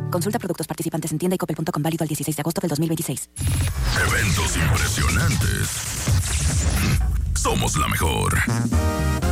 Consulta productos participantes en tienda y coppel.com, válido al 16 de agosto del 2026. Eventos impresionantes. Somos la mejor.